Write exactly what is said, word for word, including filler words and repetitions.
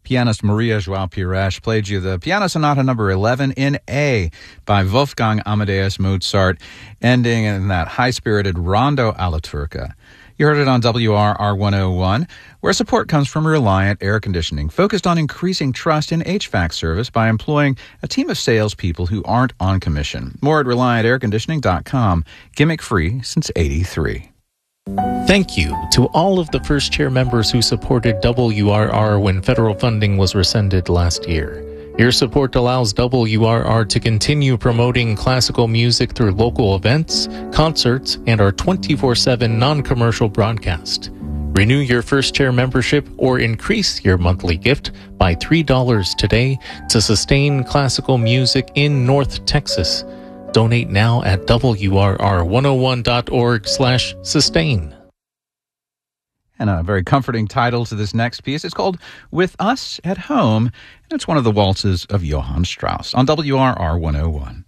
Pianist Maria João Pires played you the Piano Sonata number eleven in A by Wolfgang Amadeus Mozart, ending in that high-spirited Rondo alla Turca. You heard it on W R R one oh one, where support comes from Reliant Air Conditioning, focused on increasing trust in H V A C service by employing a team of salespeople who aren't on commission. More at reliant air conditioning dot com. Gimmick-free since eighty-three. Thank you to all of the First Chair members who supported W R R when federal funding was rescinded last year. Your support allows W R R to continue promoting classical music through local events, concerts, and our twenty-four seven non-commercial broadcast. Renew your First Chair membership or increase your monthly gift by three dollars today to sustain classical music in North Texas. Donate now at W R R one oh one dot org slash sustain. And a very comforting title to this next piece. It's called With Us at Home, and it's one of the waltzes of Johann Strauss on W R R one oh one.